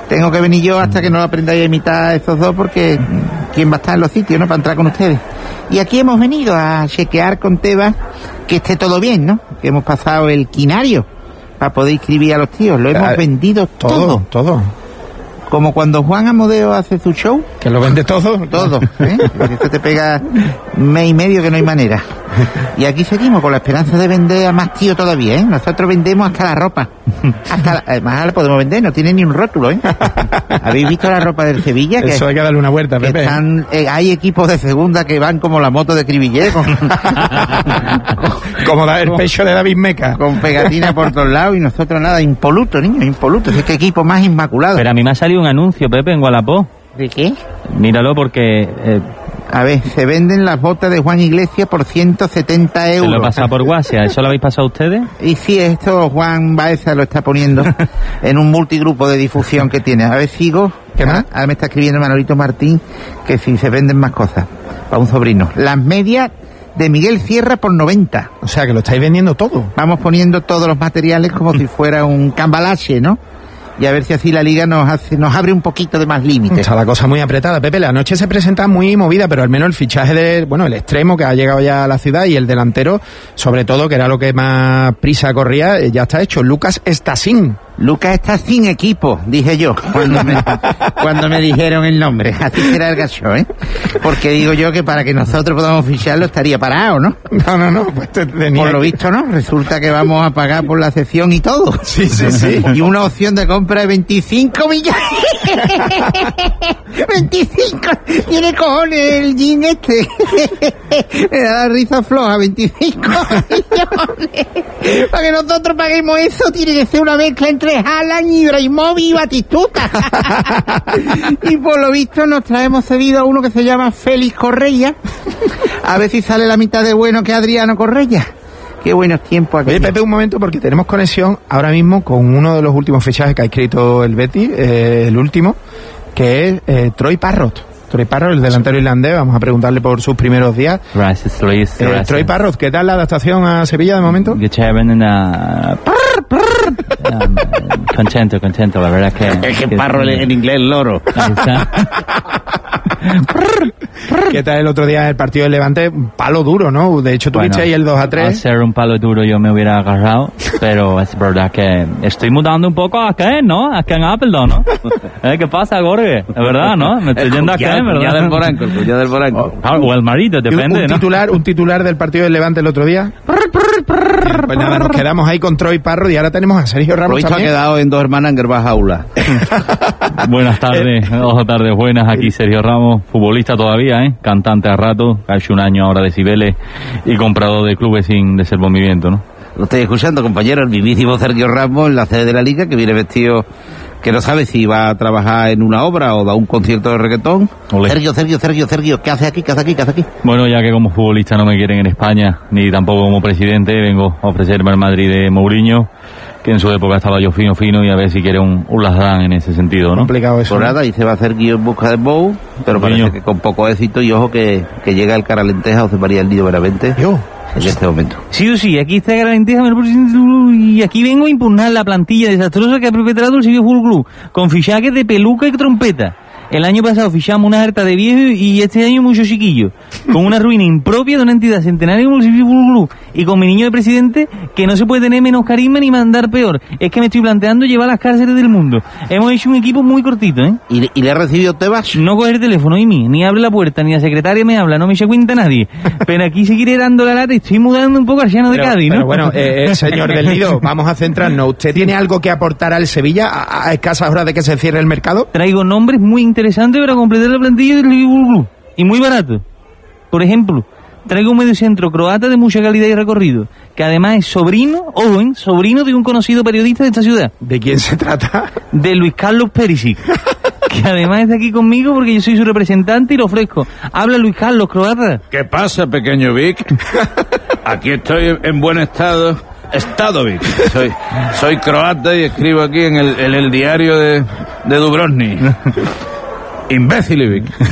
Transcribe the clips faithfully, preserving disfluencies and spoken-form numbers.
tengo que venir yo hasta que no aprendáis a imitar a esos dos, porque quién va a estar en los sitios, ¿no?, para entrar con ustedes. Y aquí hemos venido a chequear con Tebas que esté todo bien, ¿no? Que hemos pasado el quinario para poder inscribir a los tíos. Lo hemos vendido todo. Todo, todo. Como cuando Juan Amodeo hace su show. ¿Que lo vende todo? Todo, ¿eh? Esto te pega mes y medio que no hay manera. Y aquí seguimos con la esperanza de vender a más tío todavía, ¿eh? Nosotros vendemos hasta la ropa. Hasta la, además la podemos vender, no tiene ni un rótulo, ¿eh? ¿Habéis visto la ropa del Sevilla? Que, Eso hay que darle una vuelta, Pepe. Están, eh, hay equipos de segunda que van como la moto de Cribillé. Con, con, como da el pecho de David Meca. Con pegatina por todos lados y nosotros nada, impoluto, niños, impoluto. Es que equipo más inmaculado. Pero a mí me ha salido un anuncio, Pepe, en Wallapop. ¿De qué? Míralo porque... Eh, a ver, se venden las botas de Juan Iglesias por ciento setenta euros. Se lo pasa por WhatsApp. ¿Eso lo habéis pasado ustedes? Y sí, esto Juan Baeza lo está poniendo en un multigrupo de difusión que tiene. A ver, sigo. ¿Qué más? Ahora me está escribiendo Manolito Martín que si se venden más cosas para un sobrino. Las medias de Miguel Sierra por noventa. O sea, que lo estáis vendiendo todo. Vamos poniendo todos los materiales como si fuera un cambalache, ¿no? Y a ver si así la liga nos hace, nos abre un poquito de más límites. Está la cosa muy apretada, Pepe. La noche se presenta muy movida, pero al menos el fichaje de, bueno, el extremo que ha llegado ya a la ciudad y el delantero, sobre todo, que era lo que más prisa corría, ya está hecho. Lucas Stassin. Lucas está sin equipo, dije yo, cuando me, cuando me dijeron el nombre. Así será el gacho, ¿eh? Porque digo yo que para que nosotros podamos ficharlo estaría parado, ¿no? No, no, no. Pues te, por lo visto, ¿no? Resulta que vamos a pagar por la sección y todo. Sí, sí, sí. Y una opción de compra de veinticinco millones. veinticinco. Tiene cojones el jean este. Me da la risa floja, veinticinco millones. Para que nosotros paguemos eso tiene que ser una mezcla entre Haaland, Ibrahimovic y Batistuta. Y por lo visto nos traemos cedido a uno que se llama Félix Correia. A ver si sale la mitad de bueno que Adriano Correia. Qué buenos tiempos aquí. Oye, Pepe, un momento, porque tenemos conexión ahora mismo con uno de los últimos fichajes que ha escrito el Betis, eh, el último, que es eh, Troy Parrott. Troy Parrott, el delantero irlandés, vamos a preguntarle por sus primeros días. Gracias, Luis. Eh, gracias. Troy Parrott, ¿qué tal la adaptación a Sevilla de momento? Qué chévere, una... Um, contento, contento, la verdad que... Es que, que Parrott en inglés loro. Ahí está. ¿Qué tal el otro día en el partido del Levante? Un palo duro, ¿no? De hecho, tuviste bueno, ahí el dos a tres. A ser un palo duro yo me hubiera agarrado, pero es verdad que estoy mudando un poco a Ken, ¿no? A Ken Appleton, ¿no? ¿Eh? ¿Qué pasa, Jorge? Es verdad, ¿no? Me estoy yendo a Ken, ¿verdad? El del Poranco, el del Poranco. O el marido, depende, un, un ¿no? Titular, un titular del partido del Levante el otro día. Pues nada, nos quedamos ahí con Troy Parrott y ahora tenemos a Sergio Ramos Troy también. ha quedado en dos hermanas en Gervás Aula. Buenas tardes, dos tardes buenas, aquí Sergio Ramos, futbolista todavía, ¿eh? Cantante a rato, ha hecho un año ahora de Cibeles y comprador de clubes sin desenvolvimiento, ¿no? Lo estoy escuchando, compañero, el vivísimo Sergio Ramos en la sede de la Liga, que viene vestido, que no sabe si va a trabajar en una obra o da un concierto de reggaetón. Olé. Sergio, Sergio, Sergio, Sergio, ¿qué hace aquí? ¿Qué hace aquí? ¿Qué hace aquí? Bueno, ya que como futbolista no me quieren en España, ni tampoco como presidente, vengo a ofrecerme al Madrid de Mourinho, que en su época estaba yo fino, fino, y a ver si quiere un, un Lazdán en ese sentido, ¿no? Complicado eso. Por nada, y se va a hacer guío en busca de Bow, pero Mourinho. Parece que con poco éxito, y ojo que, que llega el Caralenteja o se María el Nido Benavente. Yo. En este momento. Sí o sí, aquí está Caralenteja y aquí vengo a impugnar la plantilla desastrosa que ha perpetrado el Sevilla Fútbol Club, con fichajes de peluca y trompeta. El año pasado fichamos una harta de viejos y este año muchos chiquillos, con una ruina impropia de una entidad centenaria como el Sevilla Fútbol Club, y con mi niño de presidente que no se puede tener menos carisma ni mandar peor. Es que me estoy planteando llevar a las cárceles del mundo. Hemos hecho un equipo muy cortito, ¿eh? ¿Y, y le ha recibido Tebas? No coger el teléfono, y mí, ni abre la puerta, ni la secretaria me habla, no me echa cuenta nadie. Pero aquí seguiré dando la lata y estoy mudando un poco al llano de pero, Cádiz, ¿no? Pero bueno, eh, señor del Nido, vamos a centrarnos. ¿Usted tiene algo que aportar al Sevilla a, a escasas horas de que se cierre el mercado? Traigo nombres muy interesantes para completar la plantilla del Liverpool Club, y muy barato. Por ejemplo, traigo un mediocentro croata de mucha calidad y recorrido, que además es sobrino, ojo, ¿eh? sobrino de un conocido periodista de esta ciudad. ¿De quién se trata? De Luis Carlos Perisic, que además está aquí conmigo porque yo soy su representante y lo ofrezco. Habla Luis Carlos, croata. ¿Qué pasa, pequeño Vic? Aquí estoy en buen estado. Estado, Vic. Soy, soy croata y escribo aquí en el, en el diario de, de Dubrovnik. Imbécil, Vic.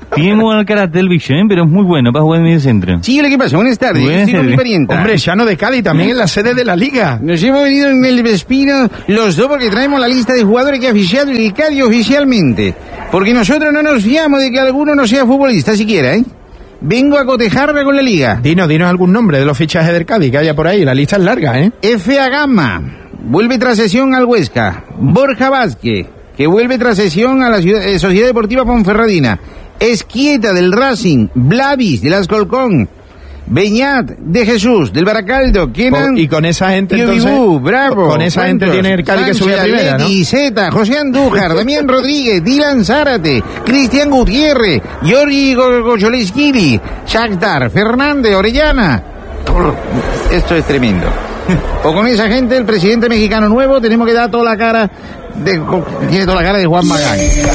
Tiene muy buen carácter el bicho, ¿eh? Pero es muy bueno para jugar en medio centro. Sí, ¿qué pasa? Buenas tardes. Buenas Estoy con mi tardes. parienta. Hombre, Llano de Cádiz, también en la sede de la Liga. Nos hemos venido en el Vespino los dos porque traemos la lista de jugadores que ha fichado el Cádiz oficialmente. Porque nosotros no nos fiamos de que alguno no sea futbolista siquiera, ¿eh? Vengo a cotejarme con la Liga. Dinos, dinos algún nombre de los fichajes del Cádiz que haya por ahí. La lista es larga, ¿eh? F A Gama, vuelve tras sesión al Huesca. Borja Vázquez, que vuelve tras sesión a la ciudad, eh, Sociedad Deportiva Ponferradina. Esquieta del Racing, Blavis del Ascolcón, Beñat de Jesús del Baracaldo, Kenan Y con esa gente, Tío entonces, Bibú, Bravo, con esa gente ¿cuántos? tiene el Cádiz que subir a Sánchez, primera, ¿no? Atleti, Zeta, José Andújar, Damián Rodríguez, Dylan Zárate, Cristian Gutiérrez, Giorgi Gocholeschili, Shakhtar, Fernández, Orellana. Esto es tremendo. O con esa gente, el presidente mexicano nuevo, tenemos que dar toda la cara de, tiene toda la cara de Juan Magán.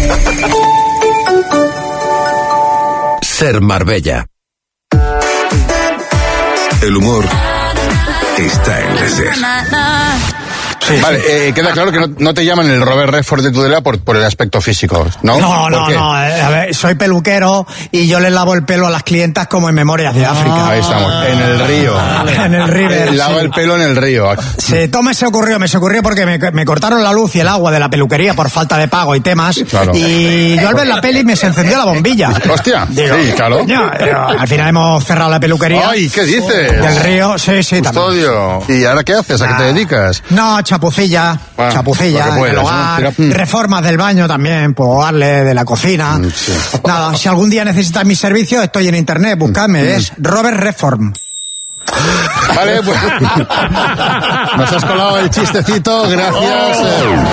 Ser Marbella. El humor está en la SER. Sí, vale, eh, queda claro que no, no te llaman el Robert Redford de Tudela por, por el aspecto físico, ¿no? No, no, ¿Por qué? no, eh, a ver, soy peluquero y yo les lavo el pelo a las clientas como en Memorias de África. Ahí estamos, en el río. En el River. Eh, Lava sí. el pelo en el río. Sí, todo me se ocurrió, me se ocurrió porque me, me cortaron la luz y el agua de la peluquería por falta de pago y temas. Claro. Y yo al ver la peli me se encendió la bombilla. Hostia, Digo, sí, claro. coño, digo, al final hemos cerrado la peluquería. Ay, ¿qué dices? Del río, sí, sí, también. Custodio. ¿Y ahora qué haces? ¿A qué te dedicas? No, chapucilla, Ah, chapucilla, lo que puedas, del hogar, ¿no? Pero, mm. reformas del baño también, pues darle de la cocina. Mm, sí. Nada, si algún día necesitas mis servicios, estoy en internet, buscadme, es Robert Reform. Vale, pues nos has colado el chistecito, gracias.